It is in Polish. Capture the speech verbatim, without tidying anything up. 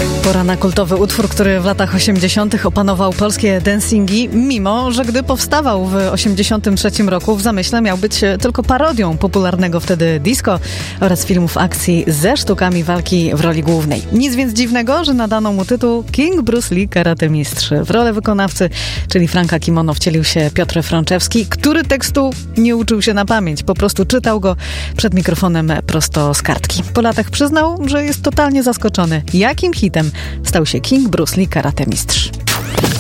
Pora na kultowy utwór, który w latach osiemdziesiątych opanował polskie dancingi, mimo że gdy powstawał w osiemdziesiątym trzecim roku w zamyśle miał być tylko parodią popularnego wtedy disco oraz filmów akcji ze sztukami walki w roli głównej. Nic więc dziwnego, że nadano mu tytuł King Bruce Lee Karate Mistrz. W rolę wykonawcy, czyli Franka Kimono, wcielił się Piotr Frączewski, który tekstu nie uczył się na pamięć, po prostu czytał go przed mikrofonem prosto z kartki. Po latach przyznał, że jest totalnie zaskoczony, jakim hitem stał się King Bruce Lee Karate Mistrz.